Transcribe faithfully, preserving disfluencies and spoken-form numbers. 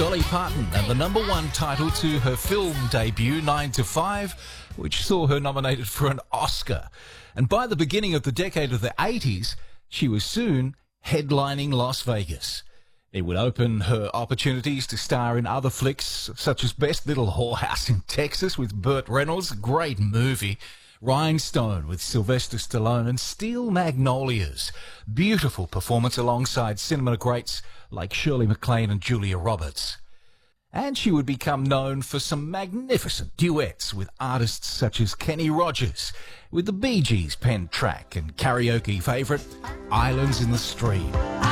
Dolly Parton and the number one title to her film debut, nine to five, which saw her nominated for an Oscar. And by the beginning of the decade of the eighties, she was soon headlining Las Vegas. It would open her opportunities to star in other flicks, such as Best Little Whorehouse in Texas with Burt Reynolds, great movie, Rhinestone with Sylvester Stallone, and Steel Magnolias, beautiful performance alongside cinema greats like Shirley MacLaine and Julia Roberts. And she would become known for some magnificent duets with artists such as Kenny Rogers, with the Bee Gees penned track and karaoke favourite, Islands in the Stream.